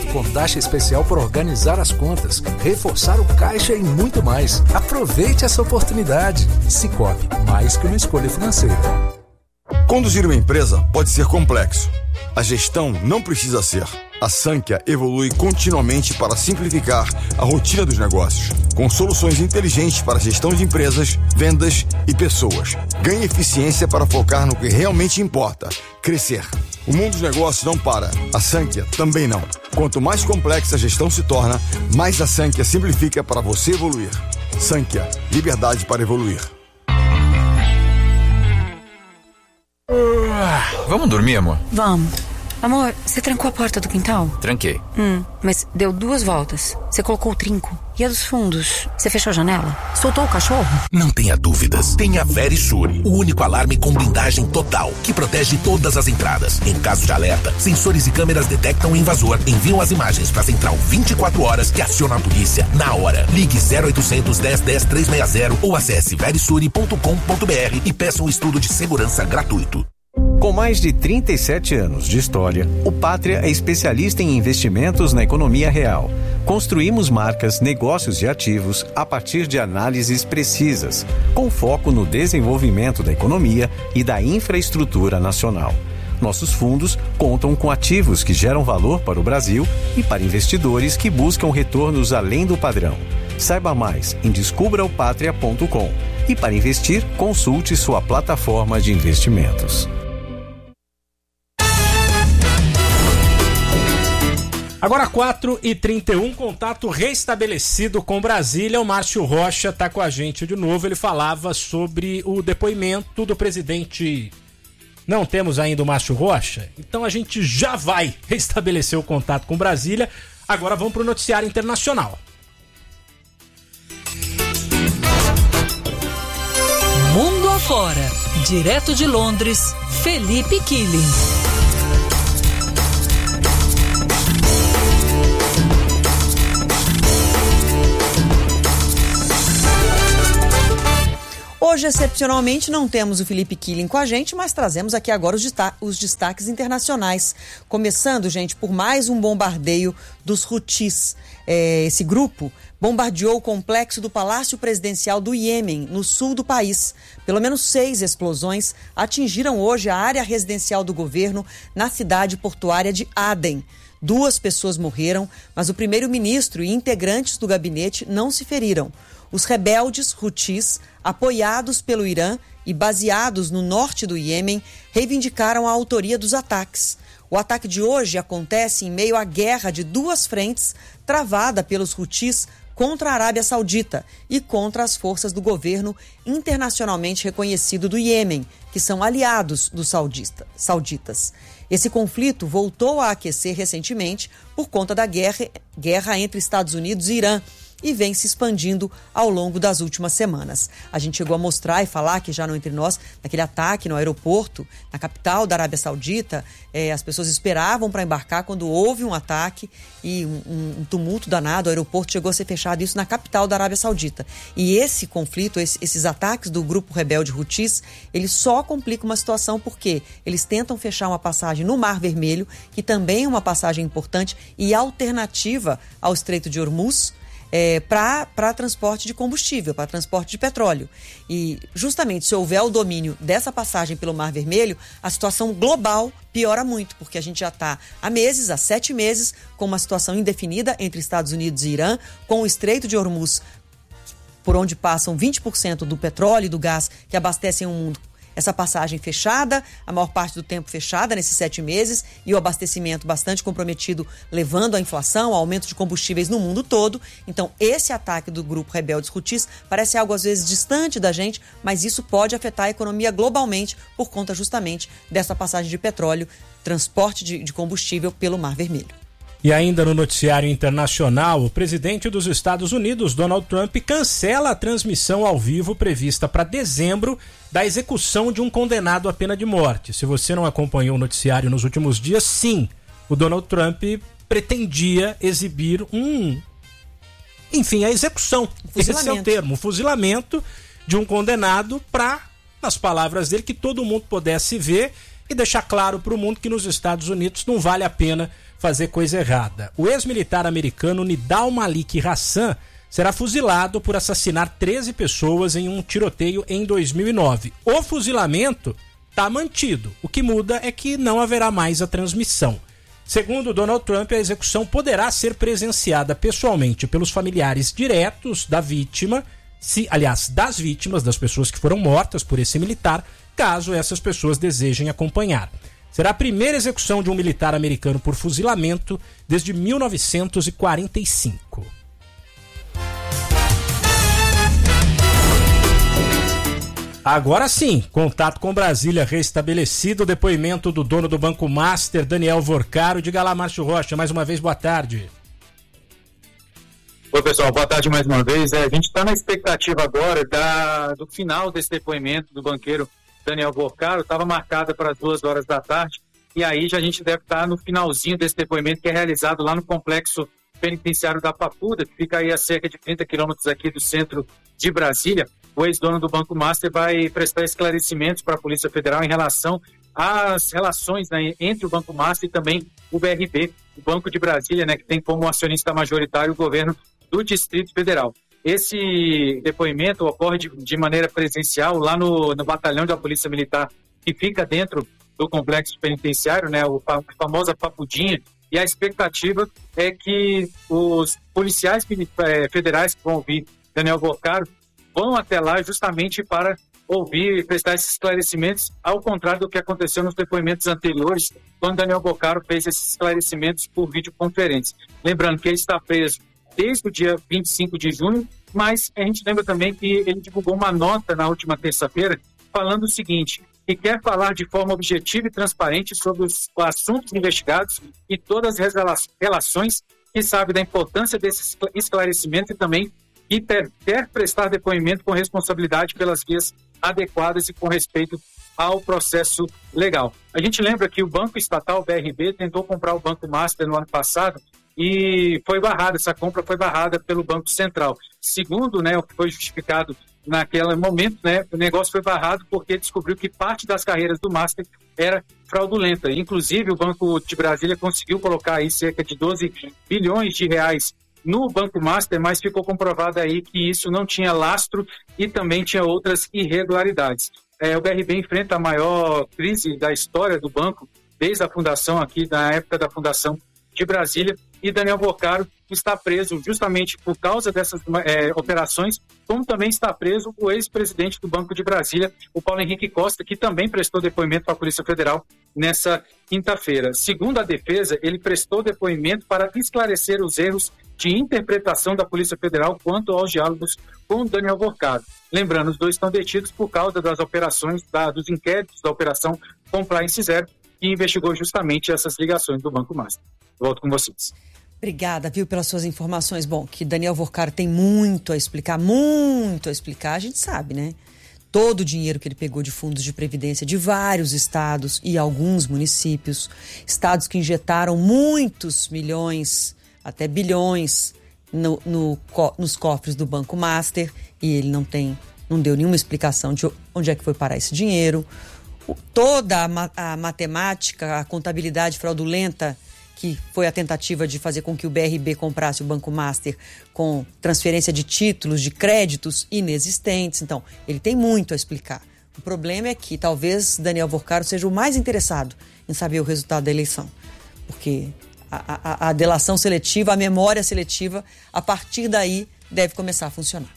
com taxa especial por organizar as contas, reforçar o caixa e muito mais. Aproveite essa oportunidade. Sicoob, mais que uma escolha financeira. Conduzir uma empresa pode ser complexo. A gestão não precisa ser. A Sankhya evolui continuamente para simplificar a rotina dos negócios, com soluções inteligentes para gestão de empresas, vendas e pessoas. Ganhe eficiência para focar no que realmente importa: crescer. O mundo dos negócios não para. A Sankhya também não. Quanto mais complexa a gestão se torna, mais a Sankhya simplifica para você evoluir. Sankhya, liberdade para evoluir. Vamos dormir, amor? Vamos. Amor, você trancou a porta do quintal? Tranquei. Mas deu 2 voltas. Você colocou o trinco. E a dos fundos? Você fechou a janela? Soltou o cachorro? Não tenha dúvidas. Tenha Verisure, o único alarme com blindagem total, que protege todas as entradas. Em caso de alerta, sensores e câmeras detectam o invasor, enviam as imagens para a central 24 horas e aciona a polícia na hora. Ligue 0800 10 10 360 ou acesse verisure.com.br e peça um estudo de segurança gratuito. Com mais de 37 anos de história, o Pátria é especialista em investimentos na economia real. Construímos marcas, negócios e ativos a partir de análises precisas, com foco no desenvolvimento da economia e da infraestrutura nacional. Nossos fundos contam com ativos que geram valor para o Brasil e para investidores que buscam retornos além do padrão. Saiba mais em descubraopatria.com e para investir, consulte sua plataforma de investimentos. Agora 4h31, contato restabelecido com Brasília. O Márcio Rocha está com a gente de novo. Ele falava sobre o depoimento do presidente. Não temos ainda o Márcio Rocha? Então a gente já vai restabelecer o contato com Brasília. Agora vamos para o noticiário internacional. Mundo afora, direto de Londres, Felipe Killing. Hoje, excepcionalmente, não temos o Felipe Killing com a gente, mas trazemos aqui agora os destaques internacionais. Começando, gente, por mais um bombardeio dos Houthis. Esse grupo bombardeou o complexo do Palácio Presidencial do Iêmen, no sul do país. Pelo menos 6 explosões atingiram hoje a área residencial do governo na cidade portuária de Aden. 2 pessoas morreram, mas o primeiro-ministro e integrantes do gabinete não se feriram. Os rebeldes Houthis, apoiados pelo Irã e baseados no norte do Iêmen, reivindicaram a autoria dos ataques. O ataque de hoje acontece em meio à guerra de 2 frentes travada pelos Houthis contra a Arábia Saudita e contra as forças do governo internacionalmente reconhecido do Iêmen, que são aliados dos sauditas. Esse conflito voltou a aquecer recentemente por conta da guerra entre Estados Unidos e Irã, e vem se expandindo ao longo das últimas semanas. A gente chegou a mostrar e falar aqui já no Entre Nós, naquele ataque no aeroporto, na capital da Arábia Saudita. As pessoas esperavam para embarcar quando houve um ataque e um tumulto danado. O aeroporto chegou a ser fechado, isso na capital da Arábia Saudita. E esse conflito, esses ataques do grupo rebelde Houthis, eles só complicam uma situação porque eles tentam fechar uma passagem no Mar Vermelho, que também é uma passagem importante e alternativa ao Estreito de Hormuz, para transporte de combustível, para transporte de petróleo. E justamente se houver o domínio dessa passagem pelo Mar Vermelho, a situação global piora muito, porque a gente já está há 7 meses, com uma situação indefinida entre Estados Unidos e Irã, com o Estreito de Hormuz, por onde passam 20% do petróleo e do gás que abastecem o mundo. Essa passagem fechada, a maior parte do tempo fechada nesses 7 meses, e o abastecimento bastante comprometido, levando à inflação, ao aumento de combustíveis no mundo todo. Então, esse ataque do grupo rebeldes Houthis parece algo às vezes distante da gente, mas isso pode afetar a economia globalmente por conta justamente dessa passagem de petróleo, transporte de combustível pelo Mar Vermelho. E ainda no noticiário internacional, o presidente dos Estados Unidos, Donald Trump, cancela a transmissão ao vivo prevista para dezembro da execução de um condenado à pena de morte. Se você não acompanhou o noticiário nos últimos dias, sim, o Donald Trump pretendia exibir a execução, esse é o termo, o fuzilamento de um condenado para, nas palavras dele, que todo mundo pudesse ver e deixar claro para o mundo que nos Estados Unidos não vale a pena fazer coisa errada. O ex-militar americano Nidal Malik Hassan será fuzilado por assassinar 13 pessoas em um tiroteio em 2009. O fuzilamento está mantido. O que muda é que não haverá mais a transmissão. Segundo Donald Trump, a execução poderá ser presenciada pessoalmente pelos familiares diretos da vítima, das vítimas, das pessoas que foram mortas por esse militar, caso essas pessoas desejem acompanhar. Será a primeira execução de um militar americano por fuzilamento desde 1945. Agora sim, contato com Brasília restabelecido, depoimento do dono do Banco Master, Daniel Vorcaro. Diga lá, Márcio Rocha, mais uma vez, boa tarde. Oi, pessoal, boa tarde mais uma vez. A gente está na expectativa agora do final desse depoimento do banqueiro Daniel Vorcaro. Estava marcada para as 2 horas da tarde, e aí já a gente deve estar no finalzinho desse depoimento, que é realizado lá no complexo penitenciário da Papuda, que fica aí a cerca de 30 quilômetros aqui do centro de Brasília. O ex-dono do Banco Master vai prestar esclarecimentos para a Polícia Federal em relação às relações, né, entre o Banco Master e também o BRB, o Banco de Brasília, né, que tem como acionista majoritário o governo do Distrito Federal. Esse depoimento ocorre de maneira presencial lá no batalhão da Polícia Militar, que fica dentro do complexo penitenciário, né, a famosa Papudinha, e a expectativa é que os policiais federais que vão ouvir Daniel Vorcaro vão até lá justamente para ouvir e prestar esses esclarecimentos, ao contrário do que aconteceu nos depoimentos anteriores, quando Daniel Vorcaro fez esses esclarecimentos por videoconferência. Lembrando que ele está preso desde o dia 25 de junho, mas a gente lembra também que ele divulgou uma nota na última terça-feira falando o seguinte, que quer falar de forma objetiva e transparente sobre os assuntos investigados e todas as relações, que sabe da importância desse esclarecimento e também e quer prestar depoimento com responsabilidade pelas vias adequadas e com respeito ao processo legal. A gente lembra que o Banco Estatal, BRB, tentou comprar o Banco Master no ano passado e foi barrada, essa compra foi barrada pelo Banco Central. Segundo, né, o que foi justificado naquele momento, né, o negócio foi barrado porque descobriu que parte das carreiras do Master era fraudulenta. Inclusive, o Banco de Brasília conseguiu colocar aí cerca de 12 bilhões de reais no Banco Master, mas ficou comprovado aí que isso não tinha lastro e também tinha outras irregularidades. O BRB enfrenta a maior crise da história do banco, desde a fundação aqui, da época da fundação de Brasília, e Daniel Vorcaro está preso justamente por causa dessas operações, como também está preso o ex-presidente do Banco de Brasília, o Paulo Henrique Costa, que também prestou depoimento para a Polícia Federal nessa quinta-feira. Segundo a defesa, ele prestou depoimento para esclarecer os erros de interpretação da Polícia Federal quanto aos diálogos com Daniel Vorcaro. Lembrando, os dois estão detidos por causa das operações, dos inquéritos da Operação Compliance Zero, que investigou justamente essas ligações do Banco Master. Volto com vocês. Obrigada, viu, pelas suas informações. Bom, que Daniel Vorcaro tem muito a explicar, a gente sabe, né? Todo o dinheiro que ele pegou de fundos de previdência de vários estados e alguns municípios, estados que injetaram muitos milhões, até bilhões, nos cofres do Banco Master, e ele não deu nenhuma explicação de onde é que foi parar esse dinheiro. Toda a matemática, a contabilidade fraudulenta, que foi a tentativa de fazer com que o BRB comprasse o Banco Master com transferência de títulos, de créditos inexistentes. Então, ele tem muito a explicar. O problema é que talvez Daniel Vorcaro seja o mais interessado em saber o resultado da eleição. Porque a delação seletiva, a memória seletiva, a partir daí deve começar a funcionar.